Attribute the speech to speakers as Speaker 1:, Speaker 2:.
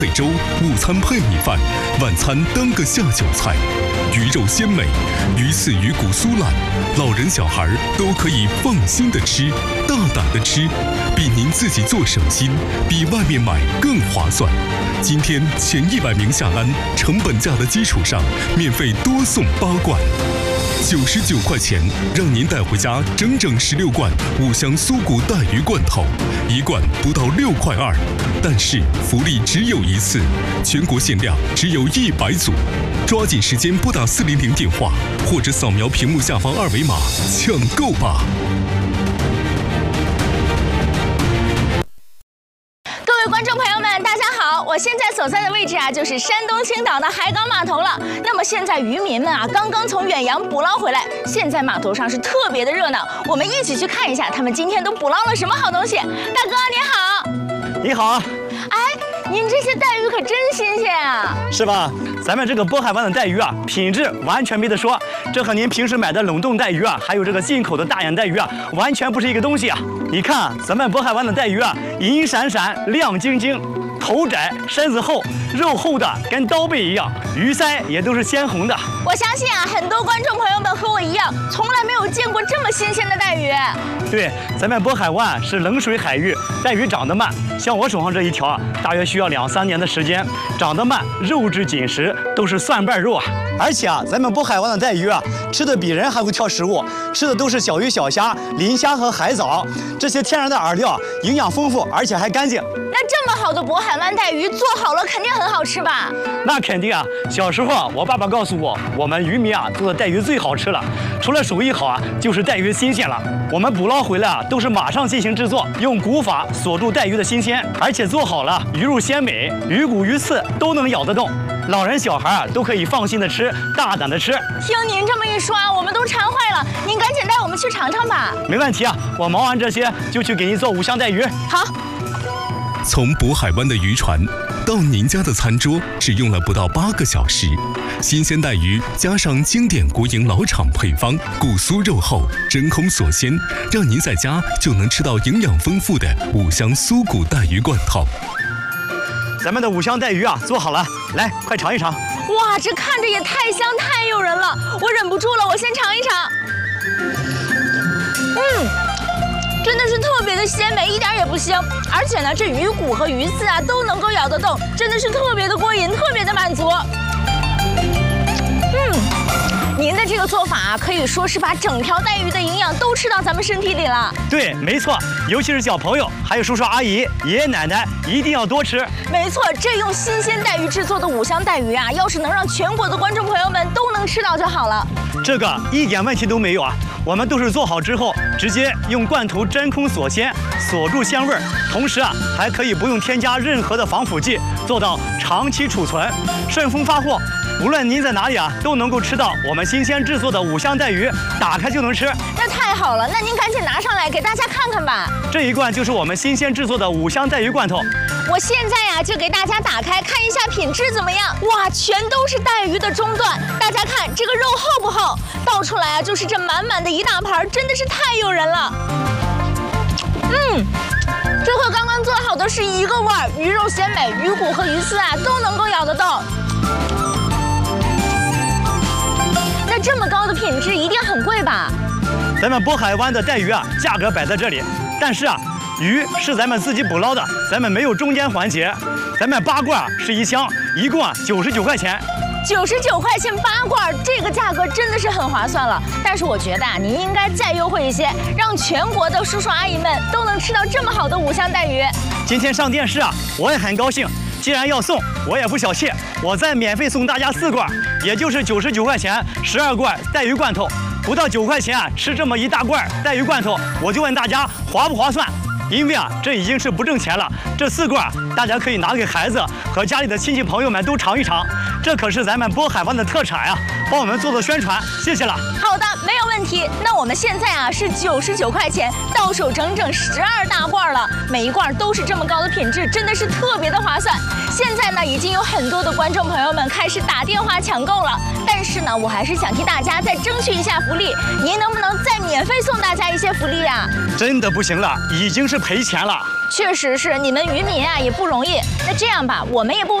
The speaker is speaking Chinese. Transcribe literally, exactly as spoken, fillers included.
Speaker 1: 配粥，午餐配米饭，晚餐当个下酒菜。鱼肉鲜美，鱼刺鱼骨酥烂，老人小孩都可以放心的吃，大胆的吃，比您自己做省心，比外面买更划算。今天前一百名下单，成本价的基础上，免费多送八罐。九十九块钱，让您带回家整整十六罐五香酥骨带鱼罐头，一罐不到六块二。但是福利只有一次，全国限量，只有一百组，抓紧时间拨打四零零电话，或者扫描屏幕下方二维码抢购吧。
Speaker 2: 各位观众朋友们，大家好！我现在所在的位置啊，就是山东青岛的海港码头了。那么现在渔民们啊，刚刚从远洋捕捞回来，现在码头上是特别的热闹。我们一起去看一下，他们今天都捕捞了什么好东西。大哥你好，
Speaker 3: 你好。
Speaker 2: 哎，您这些带鱼可真新鲜啊！
Speaker 3: 是吧？咱们这个渤海湾的带鱼啊，品质完全没得说。这和您平时买的冷冻带鱼啊，还有这个进口的大眼带鱼啊，完全不是一个东西啊。你看咱们渤海湾的带鱼啊，银闪闪，亮晶晶，头窄身子厚，肉厚的跟刀背一样，鱼鳃也都是鲜红的。
Speaker 2: 我相信啊，很多观众朋友们和我一样，从来没有见过这么新鲜的带鱼。
Speaker 3: 对，咱们渤海湾是冷水海域，带鱼长得慢，像我手上这一条啊，大约需要两三年的时间，长得慢，肉质紧实，都是蒜瓣肉啊。而且啊，咱们渤海湾的带鱼啊，吃的比人还会挑食物，吃的都是小鱼小虾、磷虾和海藻，这些天然的饵料，营养丰富，而且还干净。
Speaker 2: 那这么好的渤海湾带鱼做好了，肯定很好吃吧？
Speaker 3: 那肯定啊！小时候啊，我爸爸告诉我，我们渔民啊做的带鱼最好吃了，除了手艺好啊，就是带鱼新鲜了。我们捕捞回来啊，都是马上进行制作，用骨法锁住带鱼的新鲜，而且做好了，鱼肉鲜美，鱼骨鱼刺都能咬得动。老人小孩啊都可以放心的吃，大胆的吃。
Speaker 2: 听您这么一说啊，我们都馋坏了。您赶紧带我们去尝尝吧。
Speaker 3: 没问题啊，我忙完这些就去给您做五香带鱼。
Speaker 2: 好。
Speaker 1: 从渤海湾的渔船到您家的餐桌，只用了不到八个小时。新鲜带鱼加上经典国营老厂配方，骨酥肉厚，真空锁鲜，让您在家就能吃到营养丰富的五香酥骨带鱼罐头。
Speaker 3: 咱们的五香带鱼啊，做好了，来，快尝一尝。
Speaker 2: 哇，这看着也太香太诱人了，我忍不住了，我先尝一尝。嗯，真的是特别的鲜美，一点也不腥，而且呢，这鱼骨和鱼刺啊都能够咬得动，真的是特别的过瘾，特别的满足。嗯，您的这个做法啊，可以说是把整条带鱼的营养都吃到咱们身体里了。
Speaker 3: 对，没错，尤其是小朋友，还有叔叔阿姨、爷爷奶奶，一定要多吃。
Speaker 2: 没错，这用新鲜带鱼制作的五香带鱼啊，要是能让全国的观众朋友们都能吃到就好了。
Speaker 3: 这个一点问题都没有啊！我们都是做好之后，直接用罐头真空锁鲜，锁住鲜味儿，同时啊，还可以不用添加任何的防腐剂，做到长期储存，顺丰发货。无论您在哪里啊，都能够吃到我们新鲜制作的五香带鱼，打开就能吃。
Speaker 2: 那太好了，那您赶紧拿上来给大家看看吧。
Speaker 3: 这一罐就是我们新鲜制作的五香带鱼罐头。
Speaker 2: 我现在呀、啊、就给大家打开看一下品质怎么样。哇，全都是带鱼的中段，大家看这个肉厚不厚？倒出来啊就是这满满的一大盘，真的是太诱人了。嗯。这和刚刚做好的是一个味儿，鱼肉鲜美，鱼骨和鱼刺啊都能够咬得动。那这么高的品质一定很贵吧？
Speaker 3: 咱们渤海湾的带鱼啊，价格摆在这里，但是啊，鱼是咱们自己捕捞的，咱们没有中间环节。咱们八罐是一箱，一共啊九十九块钱。
Speaker 2: 九十九块钱八罐，这个价格真的是很划算了。但是我觉得啊，您应该再优惠一些，让全国的叔叔阿姨们都能吃到这么好的五香带鱼。
Speaker 3: 今天上电视啊，我也很高兴。既然要送，我也不小气，我再免费送大家四罐，也就是九十九块钱，十二罐带鱼罐头，不到九块钱啊，吃这么一大罐带鱼罐头，我就问大家划不划算？因为啊，这已经是不挣钱了。这四罐大家可以拿给孩子和家里的亲戚朋友们都尝一尝，这可是咱们渤海湾的特产啊！ 帮我们做做宣传，谢谢了。
Speaker 2: 好的，没有问题。那我们现在啊是九十九块钱到手整整十二大罐了，每一罐都是这么高的品质，真的是特别的划算。现在呢，已经有很多的观众朋友们开始打电话抢购了，但是呢，我还是想替大家再争取一下福利，您能不能再免费送大家一些福利呀？
Speaker 3: 真的不行了，已经是赔钱了。
Speaker 2: 确实是，你们渔民啊也不容易。那这样吧，我们也不。